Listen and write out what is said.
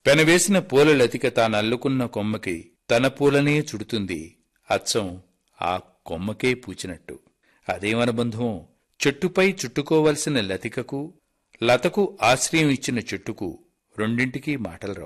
పెనవేసిన పూల లతిక తానల్లుకున్న కొమ్మకి తన పూలనే చుడుతుంది, అచ్చం ఆ కొమ్మకే పూచినట్టు. అదేమనుబంధమో! చెట్టుపై చుట్టుకోవలసిన లతికకు, లతకు ఆశ్రయం ఇచ్చిన చెట్టుకు రెండింటికీ మాటలు రావు.